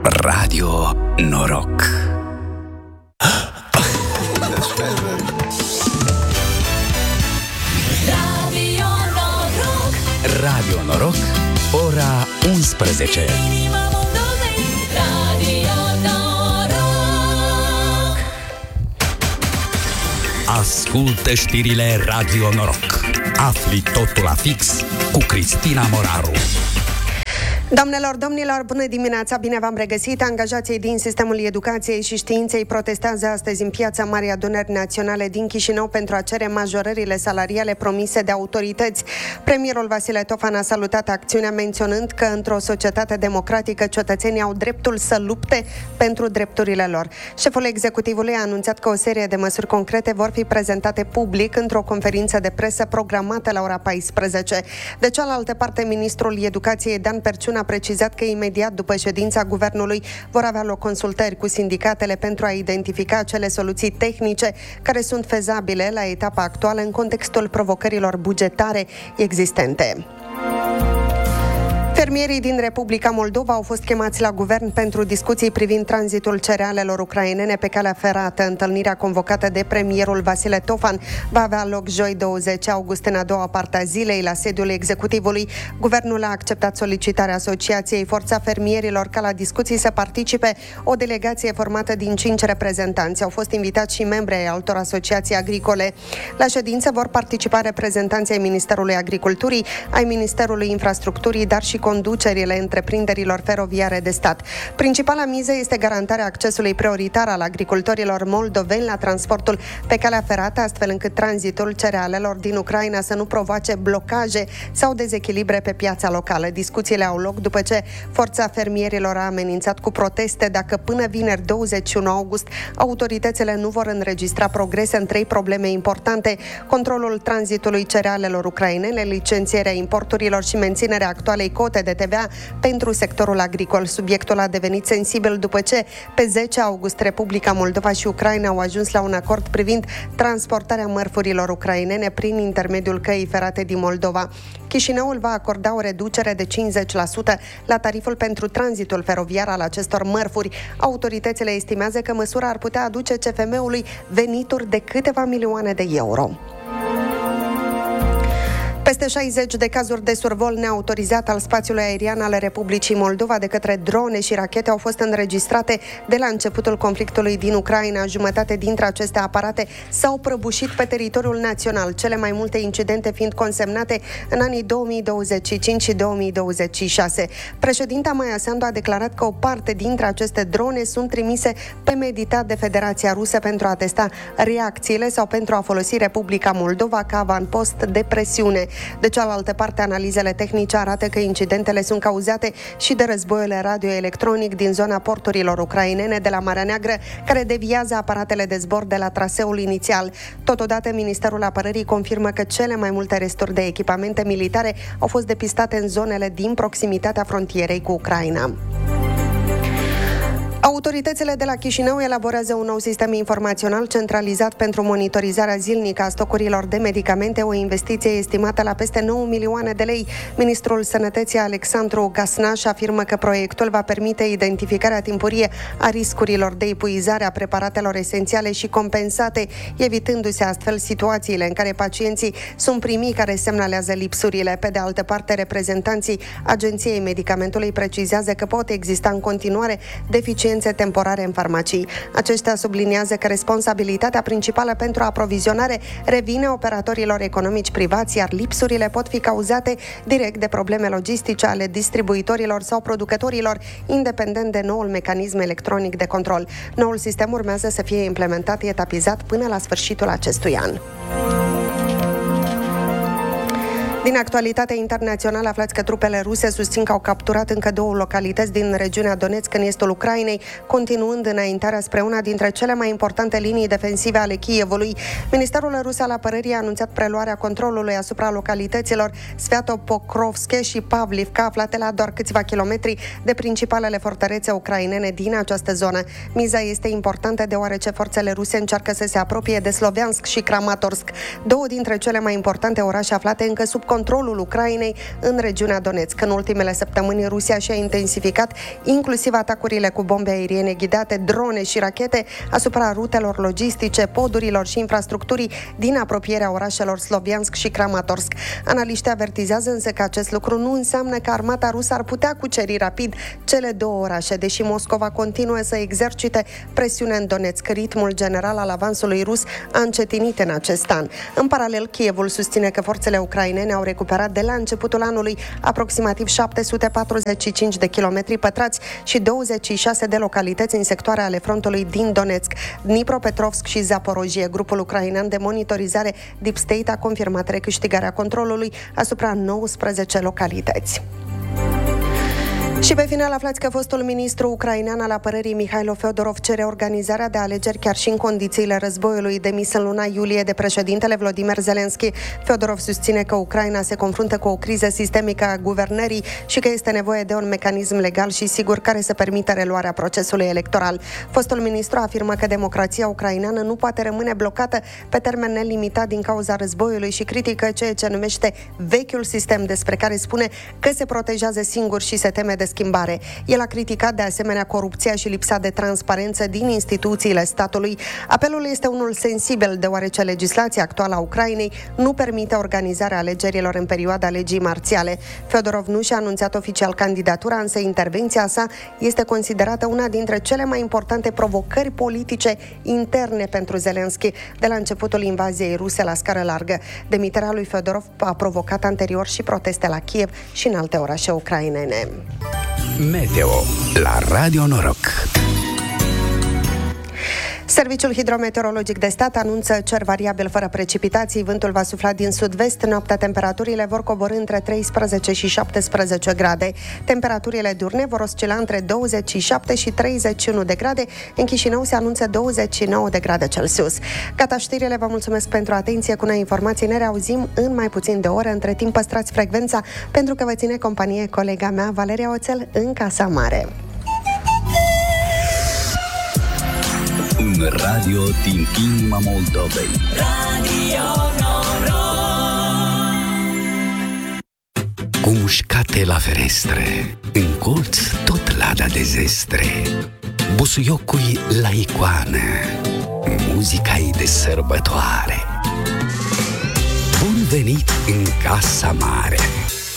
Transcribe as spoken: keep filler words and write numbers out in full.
Radio Noroc. Radio Noroc, ora unsprezece. Ascultă știrile Radio Noroc. Afli totul la fix cu Cristina Moraru. Doamnelor, domnilor, bună dimineața, bine v-am regăsit. Angajații din sistemul educației și științei protestează astăzi în piața Marii Adunări Naționale din Chișinău pentru a cere majorările salariale promise de autorități. Premierul Vasile Tofan a salutat acțiunea menționând că într-o societate democratică cetățenii au dreptul să lupte pentru drepturile lor. Șeful executivului a anunțat că o serie de măsuri concrete vor fi prezentate public într-o conferință de presă programată la ora paisprezece. De cealaltă parte, ministrul Educației Dan Perciun a precizat că imediat după ședința guvernului vor avea loc consultări cu sindicatele pentru a identifica acele soluții tehnice care sunt fezabile la etapa actuală în contextul provocărilor bugetare existente. Fermierii din Republica Moldova au fost chemați la guvern pentru discuții privind tranzitul cerealelor ucrainene pe calea ferată. Întâlnirea convocată de premierul Vasile Tofan va avea loc joi douăzeci august în a doua parte a zilei la sediul executivului. Guvernul a acceptat solicitarea Asociației Forța Fermierilor ca la discuții să participe o delegație formată din cinci reprezentanți. Au fost invitați și membri ai altor asociații agricole. La ședință vor participa reprezentanții ai Ministerului Agriculturii, ai Ministerului Infrastructurii, dar și conducerile întreprinderilor feroviare de stat. Principala miză este garantarea accesului prioritar al agricultorilor moldoveni la transportul pe calea ferată, astfel încât tranzitul cerealelor din Ucraina să nu provoace blocaje sau dezechilibre pe piața locală. Discuțiile au loc după ce Forța Fermierilor a amenințat cu proteste dacă până vineri douăzeci și unu august autoritățile nu vor înregistra progrese în trei probleme importante: controlul tranzitului cerealelor ucrainene, licențierea importurilor și menținerea actualei cote de T V A pentru sectorul agricol. Subiectul a devenit sensibil după ce pe zece august Republica Moldova și Ucraina au ajuns la un acord privind transportarea mărfurilor ucrainene prin intermediul căii ferate din Moldova. Chișinăul va acorda o reducere de cincizeci la sută la tariful pentru tranzitul feroviar al acestor mărfuri. Autoritățile estimează că măsura ar putea aduce C F M-ului venituri de câteva milioane de euro. Peste șaizeci de cazuri de survol neautorizat al spațiului aerian al Republicii Moldova de către drone și rachete au fost înregistrate de la începutul conflictului din Ucraina. Jumătate dintre aceste aparate s-au prăbușit pe teritoriul național, cele mai multe incidente fiind consemnate în anii două mii douăzeci și cinci și două mii douăzeci și șase. Președinta Maia Sandu a declarat că o parte dintre aceste drone sunt trimise pe meditat de Federația Rusă pentru a testa reacțiile sau pentru a folosi Republica Moldova ca avanpost de presiune. De cealaltă parte, analizele tehnice arată că incidentele sunt cauzate și de războiul radioelectronic din zona porturilor ucrainene de la Marea Neagră, care deviază aparatele de zbor de la traseul inițial. Totodată, Ministerul Apărării confirmă că cele mai multe resturi de echipamente militare au fost depistate în zonele din proximitatea frontierei cu Ucraina. Autoritățile de la Chișinău elaborează un nou sistem informațional centralizat pentru monitorizarea zilnică a stocurilor de medicamente, o investiție estimată la peste nouă milioane de lei. Ministrul Sănătății Alexandru Gasnaș afirmă că proiectul va permite identificarea timpurie a riscurilor de epuizare a preparatelor esențiale și compensate, evitându-se astfel situațiile în care pacienții sunt primii care semnalează lipsurile. Pe de altă parte, reprezentanții Agenției Medicamentului precizează că pot exista în continuare deficiențe temporare în farmacii. Aceștia subliniază că responsabilitatea principală pentru aprovizionare revine operatorilor economici privați, iar lipsurile pot fi cauzate direct de probleme logistice ale distribuitorilor sau producătorilor, independent de noul mecanism electronic de control. Noul sistem urmează să fie implementat etapizat până la sfârșitul acestui an. Din actualitatea internațională aflați că trupele ruse susțin că au capturat încă două localități din regiunea Donetsk în estul Ucrainei, continuând înaintarea spre una dintre cele mai importante linii defensive ale Kievului. Ministerul rus al apărării a anunțat preluarea controlului asupra localităților Sviatopokrovske și Pavlivka, aflate la doar câțiva kilometri de principalele fortărețe ucrainene din această zonă. Miza este importantă deoarece forțele ruse încearcă să se apropie de Sloviansk și Kramatorsk, două dintre cele mai importante orașe aflate încă sub control controlul Ucrainei în regiunea Donetsk. În ultimele săptămâni, Rusia și-a intensificat inclusiv atacurile cu bombe aeriene ghidate, drone și rachete asupra rutelor logistice, podurilor și infrastructurii din apropierea orașelor Sloviansk și Kramatorsk. Analiștii avertizează însă că acest lucru nu înseamnă că armata rusă ar putea cuceri rapid cele două orașe, deși Moscova continuă să exercite presiune în Donetsk. Ritmul general al avansului rus a încetinit în acest an. În paralel, Kievul susține că forțele ucrainene au recuperat de la începutul anului aproximativ șapte sute patruzeci și cinci de kilometri pătrați și douăzeci și șase de localități în sectoare ale frontului din Donetsk, Dnipropetrovsk și Zaporojie. Grupul ucrainean de monitorizare Deep State a confirmat recâștigarea controlului asupra nouăsprezece localități. Și pe final aflați că fostul ministru ucrainean al apărării Mihailo Feodorov cere organizarea de alegeri chiar și în condițiile războiului, demis în luna iulie de președintele Volodymyr Zelensky. Feodorov susține că Ucraina se confruntă cu o criză sistemică a guvernării și că este nevoie de un mecanism legal și sigur care să permită reluarea procesului electoral. Fostul ministru afirmă că democrația ucraineană nu poate rămâne blocată pe termen nelimitat din cauza războiului și critică ceea ce numește vechiul sistem, despre care spune că se protejează singur și se teme de schimbare. El a criticat de asemenea corupția și lipsa de transparență din instituțiile statului. Apelul este unul sensibil, deoarece legislația actuală a Ucrainei nu permite organizarea alegerilor în perioada legii marțiale. Feodorov nu și-a anunțat oficial candidatura, însă intervenția sa este considerată una dintre cele mai importante provocări politice interne pentru Zelensky de la începutul invaziei ruse la scară largă. Demiterea lui Feodorov a provocat anterior și proteste la Kiev și în alte orașe ucrainene. Meteo la Radio Noroc. Serviciul hidrometeorologic de stat anunță cer variabil fără precipitații, vântul va sufla din sud-vest, noaptea temperaturile vor coborî între treisprezece și șaptesprezece grade. Temperaturile diurne vor oscila între douăzeci și șapte și treizeci și unu de grade, în Chișinău se anunță douăzeci și nouă de grade Celsius. Gata știrile, vă mulțumesc pentru atenție, cu noi informații ne reauzim în mai puțin de o oră, între timp păstrați frecvența pentru că vă ține companie colega mea Valeria Oțel în Casa Mare. Un radio din inima Moldovei. Radio Noroc. Cu mușcate la ferestre, în colț tot lada de zestre, busuiocui la icoană, muzica-i de sărbătoare. Bun venit în Casa Mare!